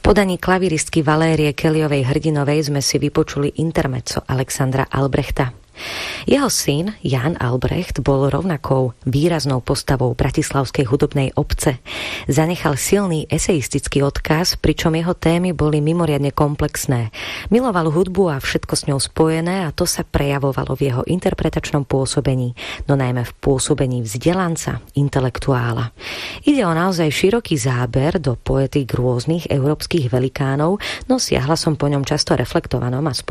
podaní klaviristky Valérie Kellyovej Hrdinovej sme si vypočuli intermezzo Alexandra Albrechta. Jeho syn Jan Albrecht bol rovnakou výraznou postavou bratislavskej hudobnej obce. Zanechal silný eseistický odkaz, pričom jeho témy boli mimoriadne komplexné. Miloval hudbu a všetko s ňou spojené a to sa prejavovalo v jeho interpretačnom pôsobení, no najmä v pôsobení vzdelanca, intelektuála. Ide o naozaj široký záber do poetík rôznych európskych velikánov, no siahla som po ňom často reflektovanom a